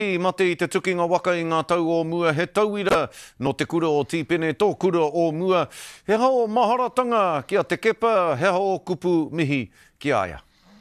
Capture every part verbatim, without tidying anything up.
I mate I te tukinga waka I ngā tau o mua, he tauira no te kura o Tipene, tō kura o mua. He hao maharatanga kia te kepa, he hao kupu mihi ki aia.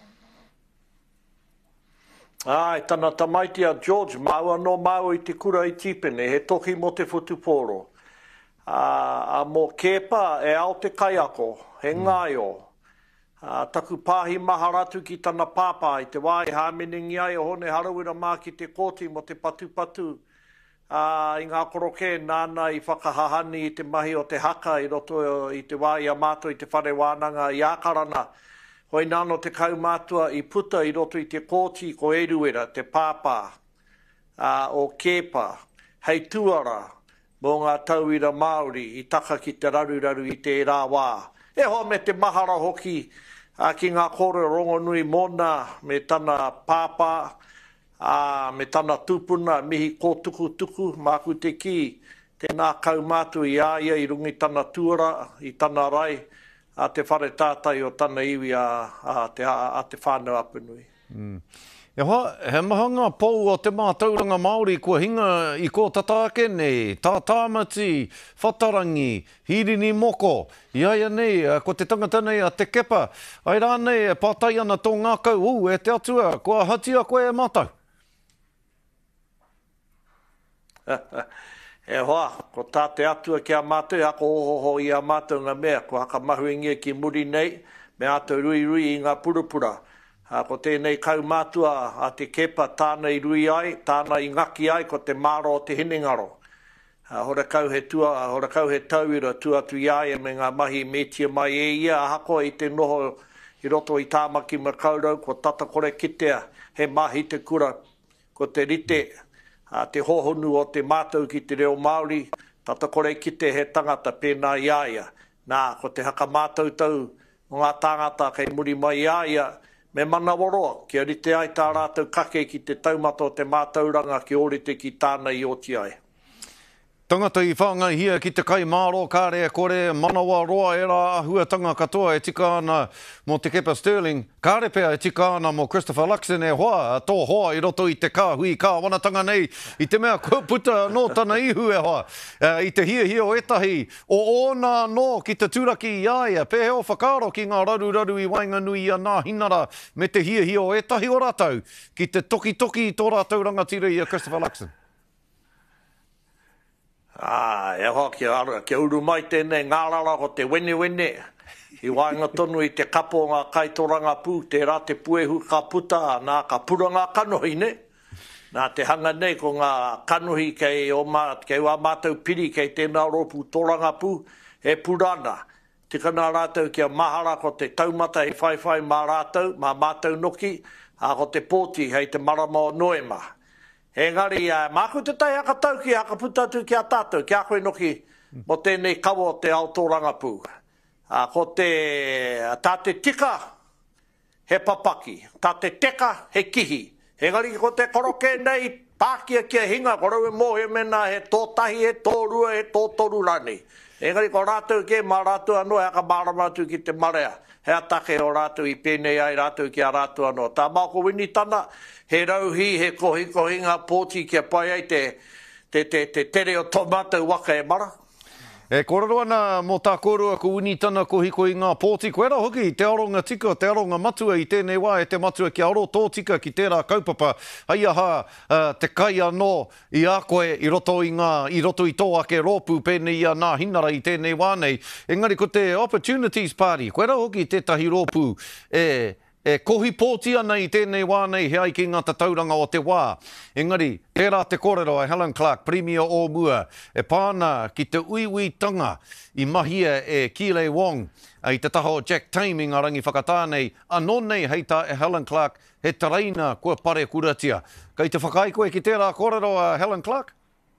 Ai, tana tamaitia George, maua no mau I te kura I Tipene, he toki mo te whutuporo. A, a mo kepa e ao te kaiako, he mm. ngaio. Uh, taku pāhi maharatu ki tana pāpā I te wai hāmenengi ai o hone harawira mā ki te kōti mo te patupatu. Uh, I ngā koroke nāna I whakahahani I te mahi o te haka I roto I te wai a mātua I te whare wānanga I ākarana. Hoi nāno te kaumātua I puta I roto I te kōti ko Eruera, te pāpā uh, o Kepa, hei tuara mō ngā tauira Māori I taka ki te raruraru I te rā wā. E hoa me te mahara hoki a ki ngā kore rongonui mona me tana pāpā, a, me tana tupuna, mihi ko tuku tuku, māku te ki, tēnā kaumātu I āia I rungi tana tuara, I tana rai, a te whare tātai o tana iwi a, a, te, a, a te whānau apunui. Mm. E hoa, he mahanga pou o te mātauranga Māori kua hinga I ko Tatākene, Tātāmati, Whatarangi, Hirini Moko, Iaia nei, ko te tangata nei a te kepa, ai rā nei e pātai ana tō ngā kau, u, e te atua, kua hatia koe e mātau. E hoa, ko tā te atua ki a mātou, hako ohoho I a mātou ngā mea, ko haka mahuingia ki muri nei, me atou rui rui I ngā purupura. Uh, ko tēnei kaumātua a te kepa tāna I rui ai, tāna I ngaki ai, ko te māro o te hinengaro. Uh, hora kau he tua, hora kau he tauira tua tu iaia me ngā mahi metia mai e ia, a hako I te noho I roto I tāmaki makaurau, ko tata kore kitea, he mahi te kura, ko te rite, uh, te hohonu o te mātou ki te reo Māori, tata kore kite he tangata pēnā iaia. Nā, ko te haka mātou tau, ngā tāngata kei muri mai iaia, me mana woroa, kia rite ai tā rātou kake ki te taumata o te mātauranga ki orite ki tāna I oti ai. Tangata I whaangai hia ki te kai māro kāre kore manawa roa e rā ahuatanga katoa e tika ana mo te kepa Sterling. Kāre pēr e tika ana mo Christopher Luxon e hoa, tō hoa I roto I te kā hui kā wanatanga nei I te mea kua puta no tana ihu e hoa. Uh, I te hia hia o etahi o ona no ki te tūraki I aia. Pēhe o whakaro ki ngā raru raru I Wainganui I a nā hinara me te hia hia o etahi o rātou ki te toki toki I tō rātou rangatira I a Christopher Luxon. Ah, e hoa ki ara, ki uru mai tēnei ngārara ko te wene wene. I wainga tonu I te kapo ngā kaitoranga pū, te rā te puehu ka puta, nā ka pura ngā kanohi ne. Nā te hanga nei ko ngā kanohi kei o mā, kei wā mātou piri kei tēnā ropu toranga pū, e purana. Tika nā rātou kia mahara ko te taumata I whai whai mā rātou, mā mātou noki, a ko te pōti hei te marama o Noema. Engari, uh, māku te tai haka tau ki haka putatu ki a tātou, ki a koe noki mo tēnei kawa o te aotoranga pū. Uh, ko te, uh, tā te tika, he papaki, tā te teka, he kihi. Engari, ko te koroke nei, pākia kia hinga, ko rau e mohe mena, he tōtahi, he tōrua, he tōtoru rani. Engari, ko rātou ke, mā rātou anō, haka māramatu ki te marea. He atake o rātou I pēnei ai rātou ki a rātou anō. Tā māko wini tana, he rauhi, he kohi kohi ngā pōti kia pai ai te, te, te, te tere o tomatau waka e mara. E korero ana mō tā korua ko uni tana ko hiko I ngā pōti. Koe rā hoki, te aronga tika, te aronga matua I tēnei wā, e te matua ki aro tō tika ki tērā kaupapa. Hai aha, uh, te kai anō I a koe I roto I ngā, I roto I tō ake rōpū pēnei I a nā hinara I tēnei wā nei. Engari ko te Opportunities Party, koe rā hoki tētahi rōpū e... E kohi pōti ana I tēnei wā nei he ai ki ngā tauranga o te wā. Engari, tērā te kōrero a Helen Clark, Premier o mua, e pāna ki te uiui tanga I mahia e Kile Wong, I te taho Jack Tame I ngā rangi whakatānei, anō nei hei tā e Helen Clark, he taraina kua pare kuratia. Kei te whakai koe ki tērā kōrero a Helen Clark?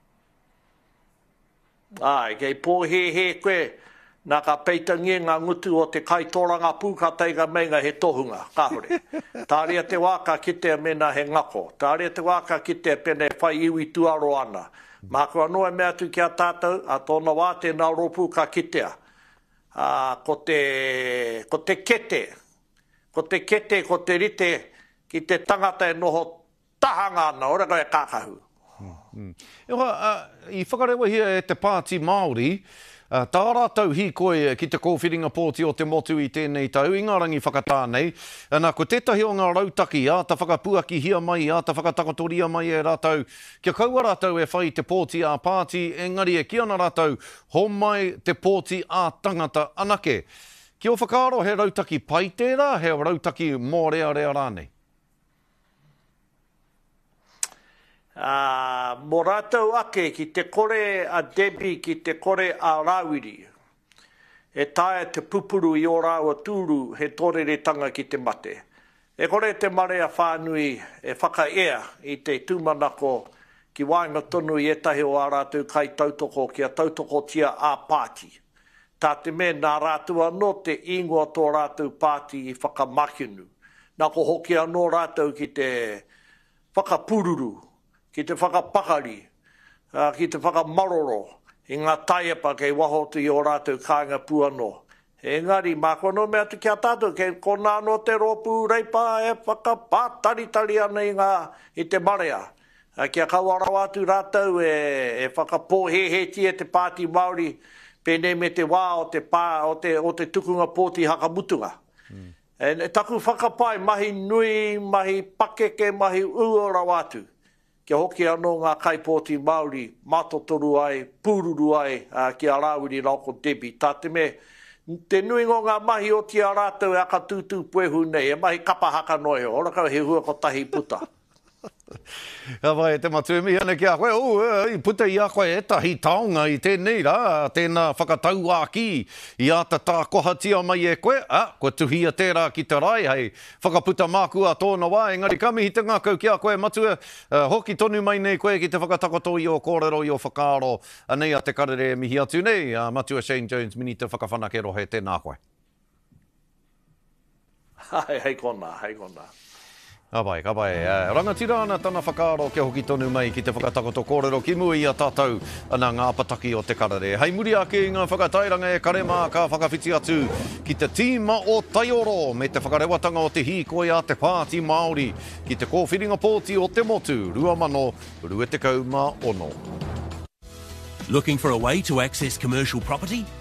Ai, kei pō he he koe, nā ka peitangia ngā ngutu o te kaitoranga pū ka teiga meinga he tohunga, ka hore. Tāria te wāka kitea mena he ngako. Tāria te wāka kitea pene whai iwi tuaro ana. Mā kua noa mea tu ki a tātou, a tōna wā tēnā ropu ka kitea. Uh, ko, te, ko te kete, ko te kete, ko te rite, ki te tangata e noho tahanga ana, ora koe kākahu. Mm. E wha, uh, I whakarewa hia e te pāti Māori, uh, tā rātou hi koe ki te kōwhiringa pōti o te motu i tēnei tau, i ngā rangi whakatānei, nā ko tētahi o ngā rautaki, a ta whakapuaki hia mai, a ta whakatakatoria mai e rātou, kia kaua rātou e whai te pōti a pāti, engari e ki ana rātou, ho mai te pōti a tangata anake. Ki o whakaaro he rautaki pai tērā, he rautaki mō rea rea rānei? Uh, mō rātou ake ki te kore a Debbie, ki te kore a Rawiri. E tae te pupuru i o rāua tūru he tōreretanga ki te mate. E kore te marea whānui e whakaea i te tūmanako ki wainga tonu i etahi o a rātou kai tautoko ki a tautoko tia a pāti. Tā te me nā rātua no te ingoa tō rātou pāti i whakamakinu. Nā ko hoki anō rātou ki te whakapururu, ki te whakapakari, uh, ki te whakamaroro, i ngā taiapa kei wahotu i o rātou kāinga puano. Engari, mā kono mea te kia tātou, kei kona no te ropu reipa e whakapātaritari ana i, ngā, i te marea. Uh, kia kauara wātu rātou e, e whakapōheheti e te pāti Māori, pēnei me te wā o te, pā, o te, o te tukunga pōti hakamutunga. Mm. E, e taku whakapai, mahi nui, mahi pakeke, mahi uora wātu. Kia hoki anō ngā kaipōti Māori, mātotoru ai, pūruru ai, uh, ki a Rawiri Rauko Debbie. Tā te me, te nui ngō ngā mahi o tia rātou e aka tūtū puehu nei, e mahi kapa haka noi ho, ora kau he hua ko tahi puta. Ja vai, te matu e mihi ane ki a koe, o, e, puta i a koe e tahi taonga i tēnei rā, tēnā whakatau āki i a ta tā kohatia mai e koe, a, koe tuhia tērā ki te rai, hei, whakaputa mākua tōna wā, engari kamihi te ngākau ki a koe matu e, uh, hoki tonu mai nei koe ki te whakatakoto i o kōrero i o whakaaro, anei a te karere mihi atu nei, uh, matu e Shane Jones, mini te whakawhanakero he tēnā koe. Hei, hei kona, hei kona. Abai, abai. Uh, rangatira ana tana whakaaro kia hoki tonu mai ki te whakatakoto kōrero ki mua i a tātou ana ngā pataki o te karare. Hei muri ake i ngā whakatairanga e karema ka whakawhiti atu ki te tīma o Taioro me te whakarewatanga o te hīkoi a te pāti Māori ki te kōwhiringa pōti o te motu rua mano rua te kauma ono. Looking for a way to access commercial property?